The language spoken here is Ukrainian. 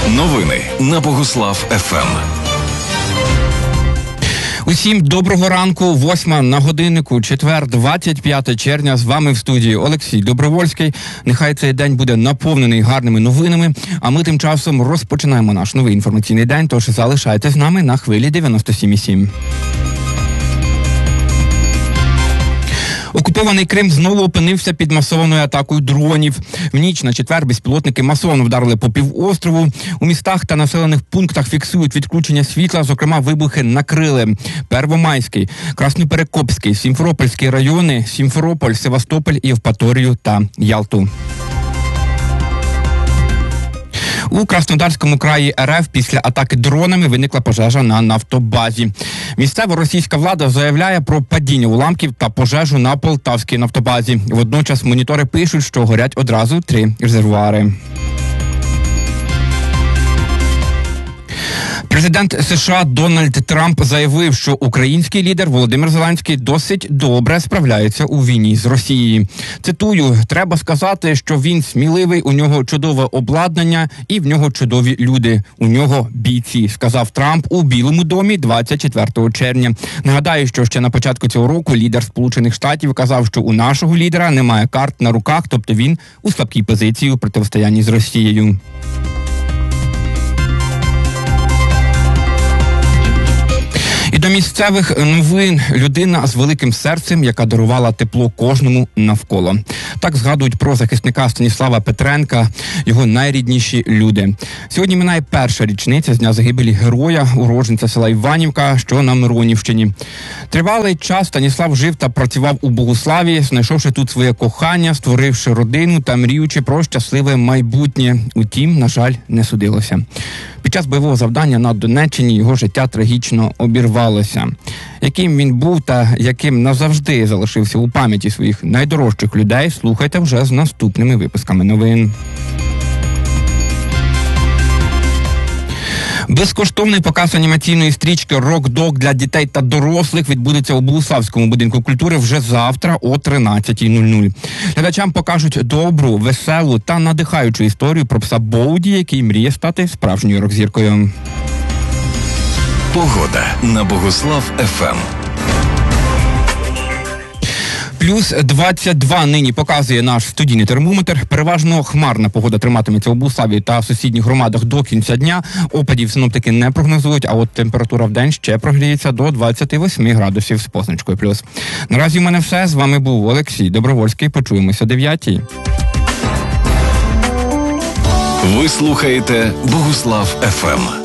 Новини на Богуслав ФМ. Усім доброго ранку, 8 на годиннику, четвер, 25 червня. З вами в студії Олексій Добровольський. Нехай цей день буде наповнений гарними новинами, а ми тим часом розпочинаємо наш новий інформаційний день, тож залишайтесь з нами на хвилі 97,7. Окупований Крим знову опинився під масованою атакою дронів. В ніч на четвер безпілотники масово вдарили по півострову. У містах та населених пунктах фіксують відключення світла, зокрема вибухи накрили Первомайський, Красноперекопський, Сімферопольський райони, Сімферополь, Севастополь, Євпаторію та Ялту. У Краснодарському краї РФ після атаки дронами виникла пожежа на нафтобазі. Місцева російська влада заявляє про падіння уламків та пожежу на Полтавській нафтобазі. Водночас монітори пишуть, що горять одразу 3 резервуари. Президент США Дональд Трамп заявив, що український лідер Володимир Зеленський досить добре справляється у війні з Росією. Цитую, треба сказати, що він сміливий, у нього чудове обладнання і в нього чудові люди. У нього бійці, сказав Трамп у Білому домі 24 червня. Нагадаю, що ще на початку цього року лідер Сполучених Штатів казав, що у нашого лідера немає карт на руках, тобто він у слабкій позиції у протистоянні з Росією. І до місцевих новин. Людина з великим серцем, яка дарувала тепло кожному навколо. Так згадують про захисника Станіслава Петренка, його найрідніші люди. Сьогодні минає перша річниця з дня загибелі героя, уродженця села Іванівка, що на Миронівщині. Тривалий час Станіслав жив та працював у Богуславі, знайшовши тут своє кохання, створивши родину та мріючи про щасливе майбутнє. Утім, на жаль, не судилося. Під час бойового завдання на Донеччині його життя трагічно обірвалося. Яким він був та яким назавжди залишився у пам'яті своїх найдорожчих людей, слухайте вже з наступними випусками новин. Безкоштовний показ анімаційної стрічки «Рок-дог» для дітей та дорослих відбудеться у Богуславському будинку культури вже завтра о 13:00. Глядачам покажуть добру, веселу та надихаючу історію про пса Боуді, який мріє стати справжньою рок-зіркою. Погода на Богуслав ФМ. Плюс 22 нині показує наш студійний термометр. Переважно хмарна погода триматиметься у Богуславі та сусідніх громадах до кінця дня. Опадів синоптики не прогнозують, а от температура в день ще прогріється до 28 градусів з позначкою плюс. Наразі в мене все. З вами був Олексій Добровольський. Почуємося о 9:00. Ви слухаєте Богуслав ФМ.